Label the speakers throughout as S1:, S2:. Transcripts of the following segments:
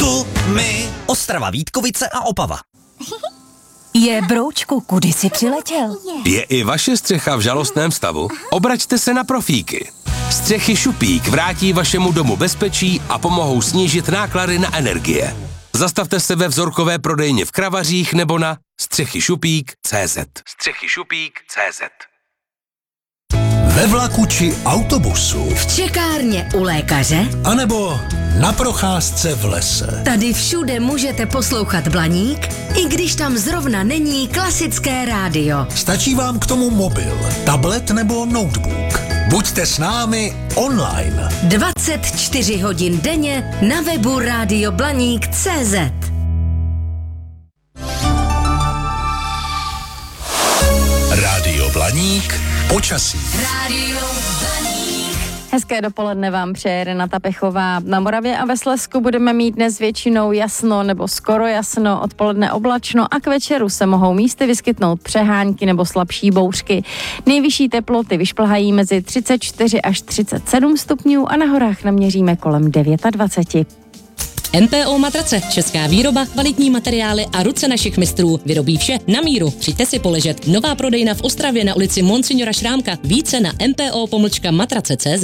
S1: Gumy. Ostrava, Vítkovice a Opava.
S2: Je, broučku, kudy jsi přiletěl?
S3: Je i vaše střecha v žalostném stavu? Obraťte se na Profíky. Střechy Šupík vrátí vašemu domu bezpečí a pomohou snížit náklady na energie. Zastavte se ve vzorkové prodejně v Kravařích nebo na střechyšupík.cz. Střechyšupík.cz.
S4: Ve vlaku či autobusu.
S5: V čekárně u lékaře.
S4: A nebo na procházce v lese.
S5: Tady všude můžete poslouchat Blaník, i když tam zrovna není klasické rádio.
S4: Stačí vám k tomu mobil, tablet nebo notebook. Buďte s námi online.
S5: 24 hodin denně na webu radioblaník.cz.
S4: Rádio Blaník. Počasí.
S2: Hezké dopoledne vám přeje Renata Pechová. Na Moravě a ve Slezsku budeme mít dnes většinou jasno nebo skoro jasno, odpoledne oblačno a k večeru se mohou místy vyskytnout přehánky nebo slabší bouřky. Nejvyšší teploty vyšplhají mezi 34 až 37 stupňů a na horách naměříme kolem 29.
S6: MPO Matrace, česká výroba, kvalitní materiály a ruce našich mistrů. Vyrobí vše na míru. Přijďte si poležet. Nová prodejna v Ostravě na ulici Monsignora Šrámka. Více na mpo-matrace.cz.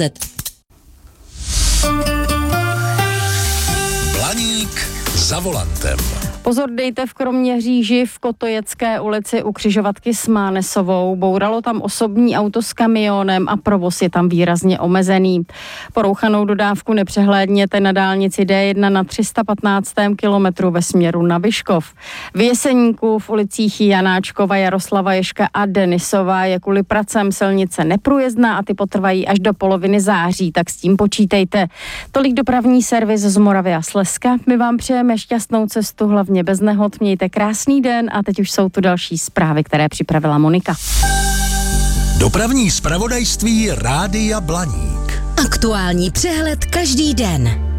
S4: Blaník za volantem.
S2: Pozor dejte v Kroměříži v Kotojecké ulici u křižovatky s Mánesovou. Bouralo tam osobní auto s kamionem a provoz je tam výrazně omezený. Porouchanou dodávku nepřehlédněte na dálnici D1 na 315. kilometru ve směru na Vyškov. V Jeseníku v ulicích Janáčkova, Jaroslava Ježka a Denisova je kvůli pracem silnice neprůjezdná a ty potrvají až do poloviny září, tak s tím počítejte. Tolik dopravní servis z Moravy a Slezska. My vám přejeme šťastnou cestu, hlavně bez nehod, mějte krásný den a teď už jsou tu další zprávy, které připravila Monika.
S4: Dopravní zpravodajství Rádia Blaník.
S5: Aktuální přehled každý den.